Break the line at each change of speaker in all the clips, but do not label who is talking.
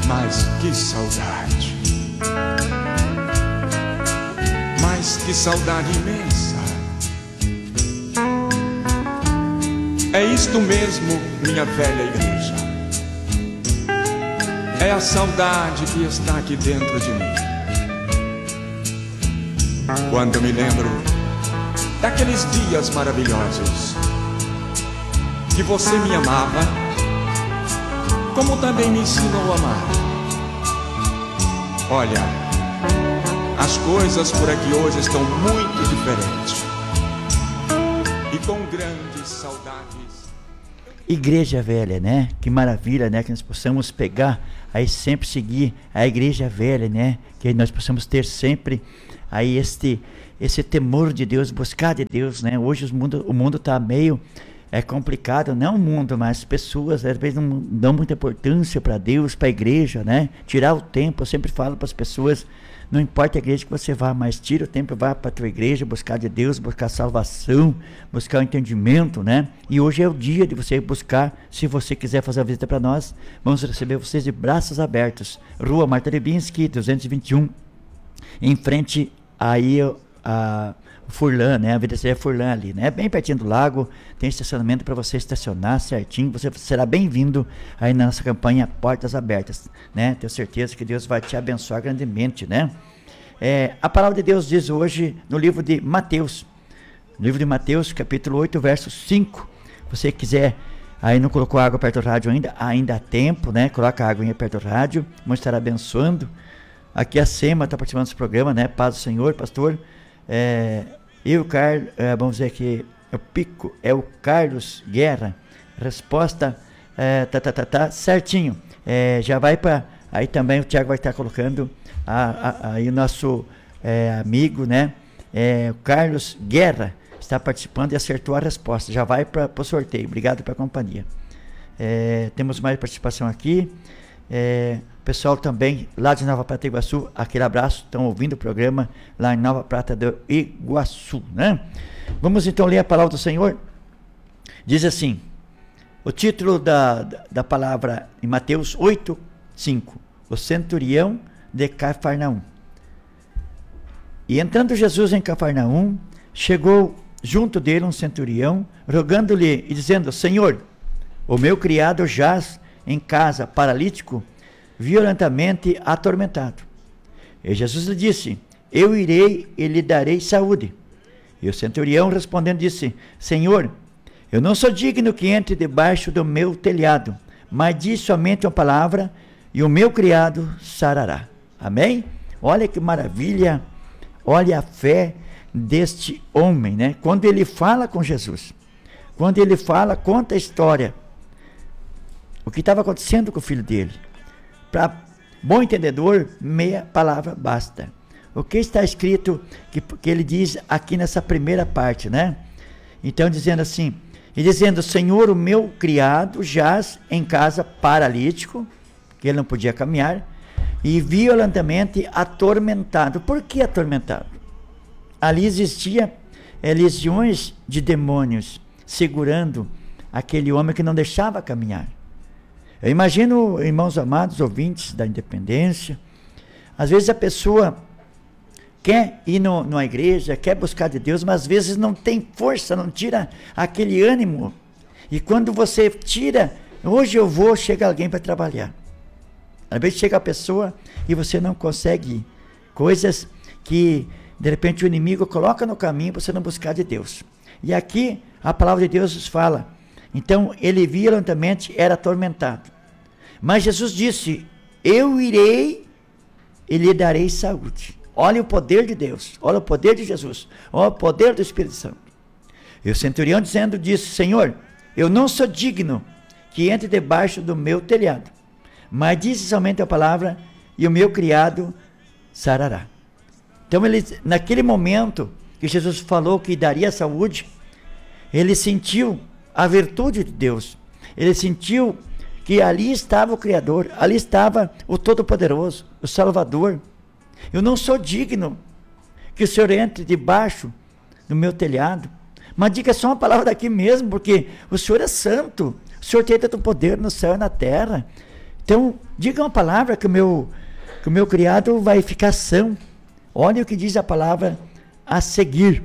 Mas que saudade! Mas que saudade imensa! É isto mesmo, minha velha igreja. É a saudade que está aqui dentro de mim. Quando eu me lembro daqueles dias maravilhosos que você me amava, como também me ensinou a amar. Olha, as coisas por aqui hoje estão muito diferentes. E com grandes saudades.
Igreja velha, né? Que maravilha, né? Que nós possamos pegar, aí sempre seguir a igreja velha, né? Que nós possamos ter sempre aí esse temor de Deus, buscar de Deus, né? Hoje o mundo está meio complicado, não o mundo, mas as pessoas às vezes não dão muita importância para Deus, para a igreja, né? Tirar o tempo, eu sempre falo para as pessoas, não importa a igreja que você vá, mas tira o tempo, vá para a tua igreja, buscar de Deus, buscar salvação, buscar o entendimento, né? E hoje é o dia de você buscar, se você quiser fazer a visita para nós, vamos receber vocês de braços abertos. Rua Marta Lebinski, 221, em frente aí a Furlan, né? A VDC Furlan ali, né? Bem pertinho do lago, tem estacionamento para você estacionar certinho, você será bem-vindo aí na nossa campanha Portas Abertas, né? Tenho certeza que Deus vai te abençoar grandemente, né? A palavra de Deus diz hoje no livro de Mateus, capítulo 8, verso 5, você quiser, aí não colocou água perto do rádio ainda há tempo, né? Coloca a água perto do rádio, vamos estar abençoando. Aqui a SEMA está participando desse programa, né? Paz do Senhor, pastor. E o Carlos, vamos dizer que o Pico é o Carlos Guerra. Resposta certinho. Já vai para. Aí também o Tiago vai estar colocando aí o nosso amigo, né? O Carlos Guerra está participando e acertou a resposta. Já vai para o sorteio. Obrigado pela companhia. Temos mais participação aqui. Pessoal também lá de Nova Prata do Iguaçu, aquele abraço, estão ouvindo o programa lá em Nova Prata do Iguaçu, né? Vamos então ler a palavra do Senhor. Diz assim, o título da palavra em Mateus 8, 5, o centurião de Cafarnaum. E entrando Jesus em Cafarnaum, chegou junto dele um centurião, rogando-lhe e dizendo, Senhor, o meu criado jaz em casa, paralítico, violentamente atormentado. E Jesus lhe disse, eu irei e lhe darei saúde. E o centurião respondendo disse, Senhor, eu não sou digno que entre debaixo do meu telhado, mas diz somente uma palavra e o meu criado sarará. Amém? Olha que maravilha, olha a fé deste homem, né? Quando ele fala com Jesus, quando ele fala, conta a história, o que estava acontecendo com o filho dele. Para bom entendedor, meia palavra basta. O que está escrito que ele diz aqui nessa primeira parte, né? Então dizendo assim, e dizendo, Senhor, o meu criado jaz em casa paralítico, que ele não podia caminhar, e violentamente atormentado. Por que atormentado? Ali existia legiões de demônios segurando aquele homem que não deixava caminhar. Eu imagino, irmãos amados, ouvintes da Independência, às vezes a pessoa quer ir numa igreja, quer buscar de Deus, mas às vezes não tem força, não tira aquele ânimo. E quando você tira, hoje eu vou, chega alguém para trabalhar. Às vezes chega a pessoa e você não consegue ir. Coisas que, de repente, o inimigo coloca no caminho para você não buscar de Deus. E aqui, a palavra de Deus nos fala, então, ele violentamente era atormentado. Mas Jesus disse, eu irei e lhe darei saúde. Olha o poder de Deus, olha o poder de Jesus, olha o poder do Espírito Santo. E o centurião disse, Senhor, eu não sou digno que entre debaixo do meu telhado, mas disse somente a palavra e o meu criado sarará. Então, ele, naquele momento que Jesus falou que daria saúde, ele sentiu a virtude de Deus, ele sentiu que ali estava o Criador, ali estava o Todo-Poderoso, o Salvador. Eu não sou digno que o Senhor entre debaixo do meu telhado, mas diga só uma palavra daqui mesmo, porque o Senhor é santo, o Senhor tem todo o poder no céu e na terra. Então, diga uma palavra que o meu criado vai ficar são. Olha o que diz a palavra a seguir.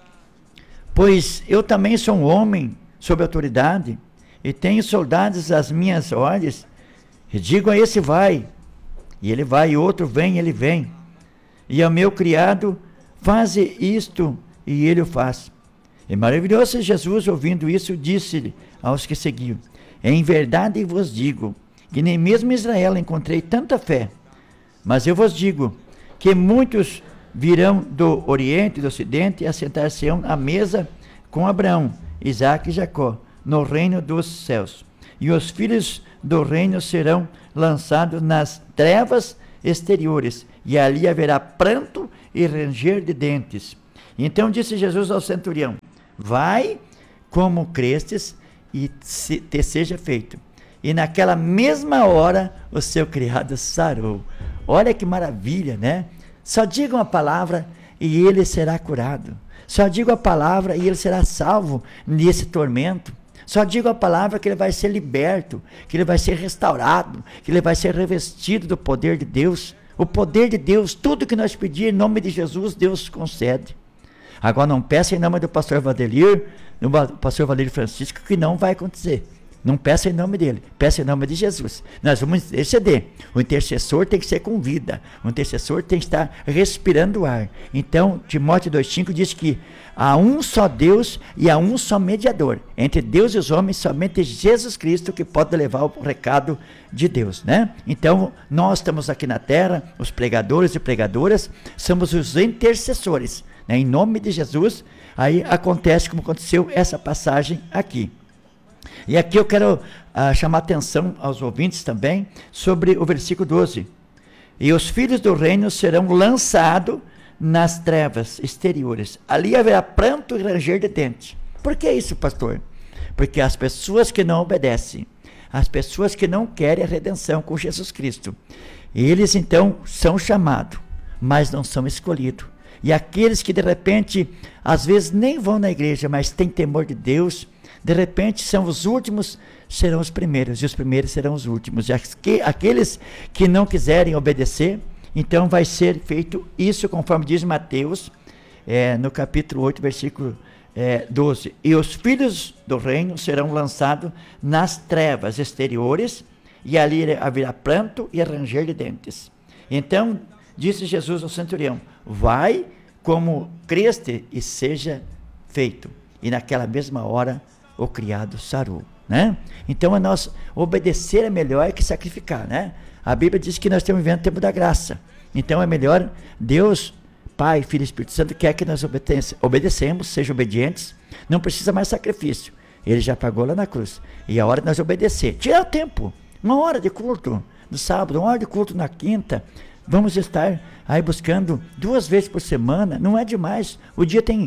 Pois eu também sou um homem sob autoridade, e tenho soldados às minhas ordens, e digo a esse vai, e ele vai, e outro vem, ele vem. E ao meu criado, faze isto, e ele o faz. E maravilhoso Jesus, ouvindo isso, disse-lhe aos que seguiam: em verdade vos digo, que nem mesmo em Israel encontrei tanta fé. Mas eu vos digo, que muitos virão do Oriente e do Ocidente e assentar-se-ão à mesa com Abraão, Isaque e Jacó, no reino dos céus. E os filhos do reino serão lançados nas trevas exteriores, e ali haverá pranto e ranger de dentes. Então disse Jesus ao centurião: vai como crestes, e te seja feito. E naquela mesma hora o seu criado sarou. Olha que maravilha, né? Só diga uma palavra e ele será curado. Só diga a palavra e ele será salvo nesse tormento. Só diga a palavra que ele vai ser liberto, que ele vai ser restaurado, que ele vai ser revestido do poder de Deus. O poder de Deus, tudo que nós pedir em nome de Jesus, Deus concede. Agora não peça em nome do pastor Vadelir, do pastor Vadelir Francisco, que não vai acontecer. Não peça em nome dele, peça em nome de Jesus. Nós vamos interceder. O intercessor tem que ser com vida. O intercessor tem que estar respirando ar. Então, Timóteo 2,5 diz que há um só Deus e há um só mediador. Entre Deus e os homens, somente Jesus Cristo que pode levar o recado de Deus, né? Então, nós estamos aqui na terra, os pregadores e pregadoras, somos os intercessores, né? Em nome de Jesus, aí acontece como aconteceu essa passagem aqui. E aqui eu quero chamar atenção aos ouvintes também sobre o versículo 12. E os filhos do reino serão lançados nas trevas exteriores. Ali haverá pranto e ranger de dentes. Por que isso, pastor? Porque as pessoas que não obedecem, as pessoas que não querem a redenção com Jesus Cristo, eles então são chamados, mas não são escolhidos. E aqueles que de repente, às vezes nem vão na igreja, mas têm temor de Deus, de repente são os últimos, serão os primeiros, e os primeiros serão os últimos. E aqueles que não quiserem obedecer, então vai ser feito isso, conforme diz Mateus, no capítulo 8, versículo 12. E os filhos do reino serão lançados nas trevas exteriores, e ali haverá pranto e ranger de dentes. Então, disse Jesus ao centurião: vai como creste e seja feito. E naquela mesma hora o criado sarou, né? Então nós obedecer é melhor que sacrificar, né? A Bíblia diz que nós estamos vivendo o tempo da graça. Então é melhor, Deus, Pai, Filho e Espírito Santo quer que nós obedecemos, sejam obedientes, não precisa mais sacrifício. Ele já pagou lá na cruz. E a hora de nós obedecer, tira o tempo, 1 hora de culto no sábado, 1 hora de culto na quinta. Vamos estar aí buscando 2 vezes por semana, não é demais. O dia tem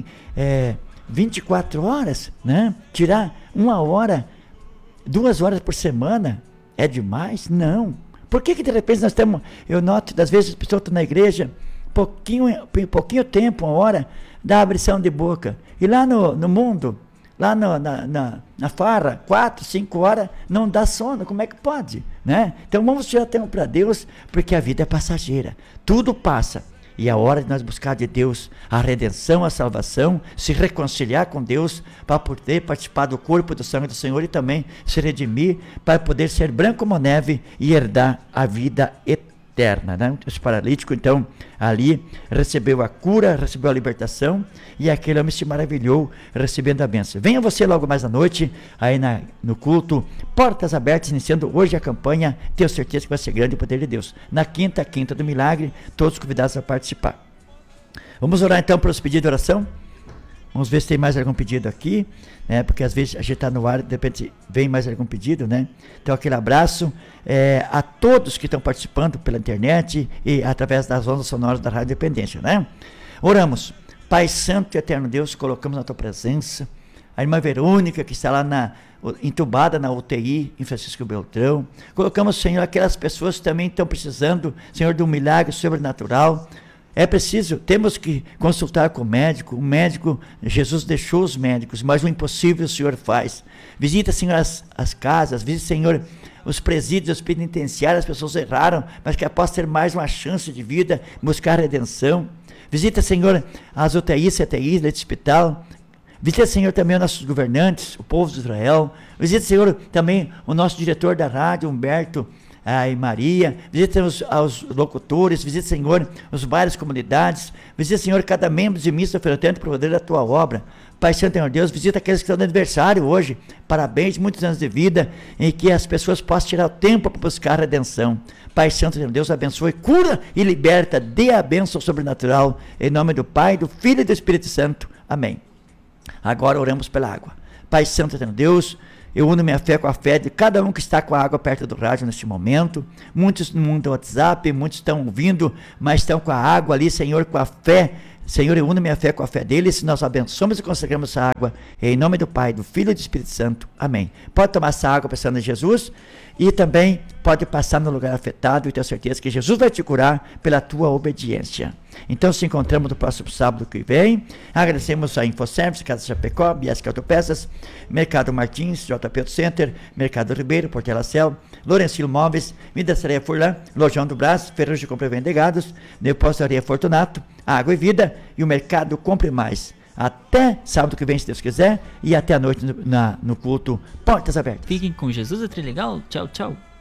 24 horas, né? Tirar 1 hora, 2 horas por semana é demais? Não. Por que de repente nós temos, eu noto, das vezes as pessoas estão na igreja, pouquinho tempo, 1 hora, dá abrição de boca. E lá no mundo, lá na farra, 4, 5 horas, não dá sono, como é que pode? Né? Então vamos tirar tempo para Deus, porque a vida é passageira, tudo passa. E é a hora de nós buscar de Deus a redenção, a salvação, se reconciliar com Deus, para poder participar do corpo e do sangue do Senhor e também se redimir, para poder ser branco como neve e herdar a vida eterna, né? Esse paralítico, então, ali recebeu a cura, recebeu a libertação, e aquele homem se maravilhou recebendo a bênção. Venha você logo mais à noite, aí no culto, portas abertas, iniciando hoje a campanha, tenho certeza que vai ser grande o poder de Deus. Na quinta do milagre, todos convidados a participar. Vamos orar então para os pedidos de oração? Vamos ver se tem mais algum pedido aqui, né? Porque às vezes a gente está no ar, de repente vem mais algum pedido, né? Então aquele abraço a todos que estão participando pela internet e através das ondas sonoras da Rádio Independência, né? Oramos. Pai Santo e Eterno Deus, colocamos na Tua presença a irmã Verônica, que está lá entubada na UTI, em Francisco Beltrão. Colocamos, Senhor, aquelas pessoas que também estão precisando, Senhor, de um milagre sobrenatural. É preciso, temos que consultar com o médico, Jesus deixou os médicos, mas o impossível o Senhor faz. Visita, Senhor, as casas, visita, Senhor, os presídios, os penitenciários, as pessoas erraram, mas que possa ter mais uma chance de vida, buscar redenção. Visita, Senhor, as UTIs, CTIs, leite de hospital. Visita, Senhor, também os nossos governantes, o povo de Israel. Visita, Senhor, também o nosso diretor da rádio, Humberto e Maria. Visita os locutores. Visita, Senhor, os bairros, comunidades. Visita, Senhor, cada membro de missa ofertante para o poder da tua obra. Pai Santo, Senhor Deus, visita aqueles que estão no aniversário hoje. Parabéns, muitos anos de vida, em que as pessoas possam tirar o tempo para buscar a redenção. Pai Santo, Senhor Deus, abençoe, cura e liberta, dê a bênção sobrenatural. Em nome do Pai, do Filho e do Espírito Santo. Amém. Agora oramos pela água. Pai Santo, Senhor Deus, eu uno minha fé com a fé de cada um que está com a água perto do rádio neste momento. Muitos no mundo do WhatsApp, muitos estão ouvindo, mas estão com a água ali, Senhor, com a fé. Senhor, eu uno minha fé com a fé deles, nós abençoamos e consagramos essa água, em nome do Pai, do Filho e do Espírito Santo. Amém. Pode tomar essa água pensando em Jesus, e também pode passar no lugar afetado e ter certeza que Jesus vai te curar pela tua obediência. Então, se encontramos no próximo sábado que vem. Agradecemos a InfoService, Casa Chapecó, Biesca Autopeças, Mercado Martins, JP Auto Center, Mercado Ribeiro, Portela Cel, Lourencilo Móveis, Midaçaria Furlan, Lojão do Brás, Ferrugem de Compra e Venda de Gados, Depostaria Fortunato, Água e Vida e o Mercado Compre Mais. Até sábado que vem, se Deus quiser, e até a noite no culto Portas Abertas.
Fiquem com Jesus, é trilegal. Tchau, tchau.